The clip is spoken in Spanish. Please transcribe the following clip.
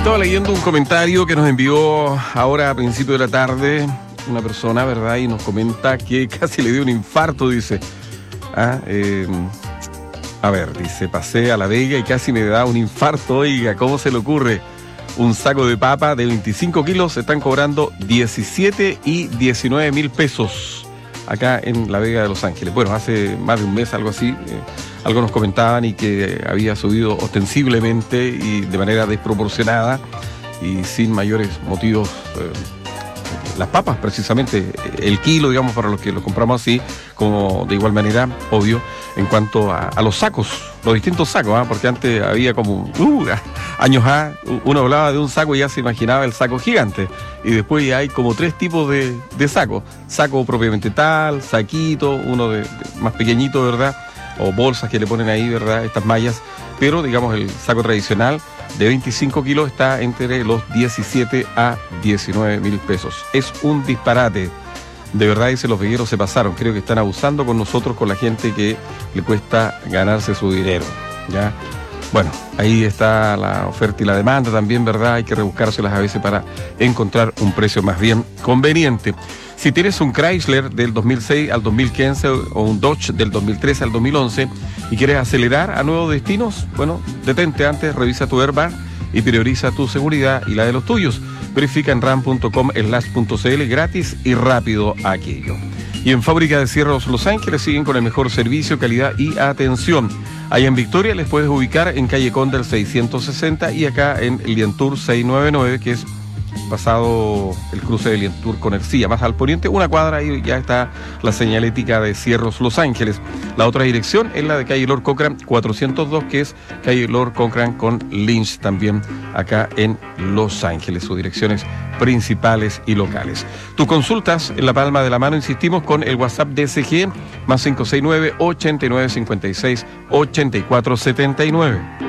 Estaba leyendo un comentario que nos envió ahora a principio de la tarde una persona, ¿verdad? Y nos comenta que casi le dio un infarto, dice. Dice, pasé a La Vega y casi me da un infarto, oiga, ¿cómo se le ocurre? Un saco de papa de 25 kilos se están cobrando 17 y 19 mil pesos acá en La Vega de Los Ángeles. Bueno, hace más de un mes, algo así, algo nos comentaban y que había subido ostensiblemente y de manera desproporcionada y sin mayores motivos las papas, precisamente, el kilo, digamos, para los que lo compramos así, como de igual manera, obvio, en cuanto a los sacos, los distintos sacos, porque antes había como, años uno hablaba de un saco y ya se imaginaba el saco gigante, y después ya hay como 3 tipos de sacos, saco propiamente tal, saquito, uno de más pequeñito, ¿verdad?, o bolsas que le ponen ahí, ¿verdad?, estas mallas, pero digamos el saco tradicional de 25 kilos está entre los 17 a 19 mil pesos. Es un disparate. De verdad, dice, los vegueros se pasaron. Creo que están abusando con nosotros, con la gente que le cuesta ganarse su dinero, ¿ya? Bueno, ahí está la oferta y la demanda también, ¿verdad? Hay que rebuscárselas a veces para encontrar un precio más bien conveniente. Si tienes un Chrysler del 2006 al 2015 o un Dodge del 2013 al 2011 y quieres acelerar a nuevos destinos, bueno, detente antes, revisa tu airbag y prioriza tu seguridad y la de los tuyos. Verifica en ram.com/.cl, gratis y rápido aquello. Y en Fábrica de Cierros Los Ángeles siguen con el mejor servicio, calidad y atención. Allá en Victoria les puedes ubicar en calle Condel 660 y acá en Lientour 699, que es pasado el cruce de Lientour con Ercilla, más al poniente, una cuadra y ya está la señalética de Cierros Los Ángeles. La otra dirección es la de calle Lord Cochrane 402, que es calle Lord Cochrane con Lynch, también acá en Los Ángeles, sus direcciones principales y locales. Tus consultas en la palma de la mano, insistimos, con el WhatsApp DSG más 569-8956-8479.